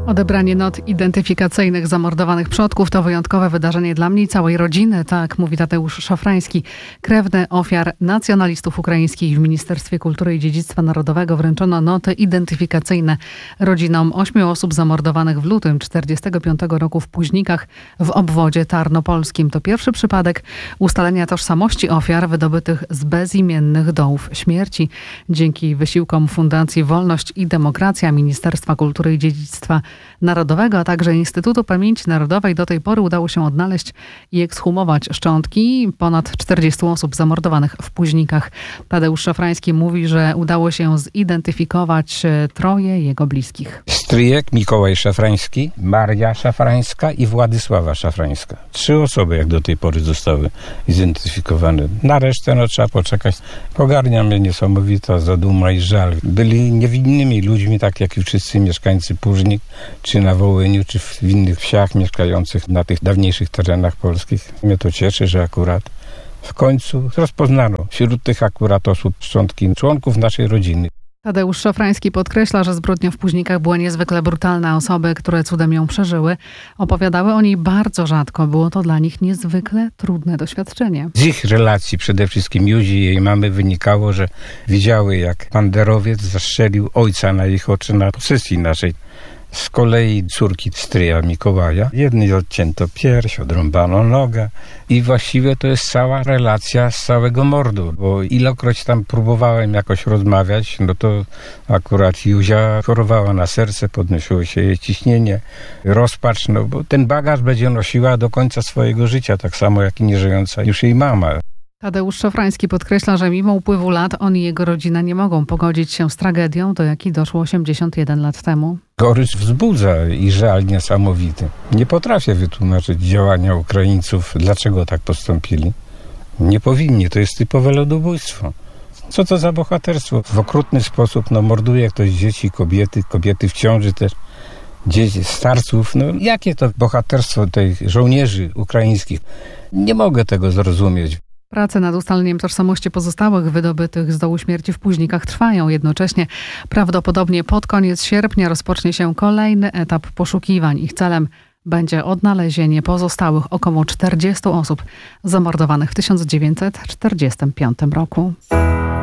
Odebranie not identyfikacyjnych zamordowanych przodków to wyjątkowe wydarzenie dla mnie i całej rodziny, tak mówi Tadeusz Szafrański, krewny ofiar nacjonalistów ukraińskich. W Ministerstwie Kultury i Dziedzictwa Narodowego wręczono noty identyfikacyjne rodzinom 8 osób zamordowanych w lutym 1945 roku w Późnikach w obwodzie tarnopolskim. To pierwszy przypadek ustalenia tożsamości ofiar wydobytych z bezimiennych dołów śmierci. Dzięki wysiłkom Fundacji Wolność i Demokracja, Ministerstwa Kultury i Dziedzictwa Narodowego, a także Instytutu Pamięci Narodowej do tej pory udało się odnaleźć i ekshumować szczątki ponad 40 osób zamordowanych w Późnikach. Tadeusz Szafrański mówi, że udało się zidentyfikować 3 jego bliskich. Stryjek Mikołaj Szafrański, Maria Szafrańska i Władysława Szafrańska. 3 osoby jak do tej pory zostały zidentyfikowane. Na resztę trzeba poczekać. Pogarnia mnie niesamowita zaduma i żal. Byli niewinnymi ludźmi, tak jak i wszyscy mieszkańcy Późnik, czy na Wołyniu, czy w innych wsiach mieszkających na tych dawniejszych terenach polskich. Mnie to cieszy, że akurat w końcu rozpoznano wśród tych akurat osób szczątki członków naszej rodziny. Tadeusz Szafrański podkreśla, że zbrodnia w Późnikach była niezwykle brutalna. Osoby, które cudem ją przeżyły, opowiadały o niej bardzo rzadko. Było to dla nich niezwykle trudne doświadczenie. Z ich relacji, przede wszystkim Józi i jej mamy, wynikało, że widziały, jak banderowiec zastrzelił ojca na ich oczy na posesji naszej. Z kolei córki stryja Mikołaja. Jednej odcięto pierś, odrąbano nogę i właściwie to jest cała relacja z całego mordu, bo ilokroć tam próbowałem jakoś rozmawiać, no to akurat Józia chorowała na serce, podnosiło się jej ciśnienie, rozpacz, no bo ten bagaż będzie nosiła do końca swojego życia, tak samo jak i nieżyjąca już jej mama. Tadeusz Szafrański podkreśla, że mimo upływu lat on i jego rodzina nie mogą pogodzić się z tragedią, do jakiej doszło 81 lat temu. Gorycz wzbudza i żal niesamowity. Nie potrafię wytłumaczyć działania Ukraińców, dlaczego tak postąpili. Nie powinni, to jest typowe ludobójstwo. Co to za bohaterstwo? W okrutny sposób morduje ktoś dzieci, kobiety w ciąży też, dzieci, starców. Jakie to bohaterstwo tych żołnierzy ukraińskich? Nie mogę tego zrozumieć. Prace nad ustaleniem tożsamości pozostałych wydobytych z dołu śmierci w Późnikach trwają. Jednocześnie prawdopodobnie pod koniec sierpnia rozpocznie się kolejny etap poszukiwań. Ich celem będzie odnalezienie pozostałych około 40 osób zamordowanych w 1945 roku.